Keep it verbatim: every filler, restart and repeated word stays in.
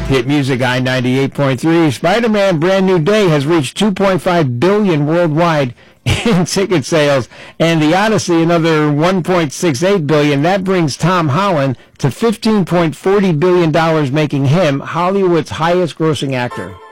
Hit Music I ninety-eight point three. Spider-Man Brand New Day has reached two point five billion dollars worldwide in ticket sales, and The Odyssey another one point six eight billion dollars. That brings Tom Holland to fifteen point four zero billion dollars, making him Hollywood's highest grossing actor.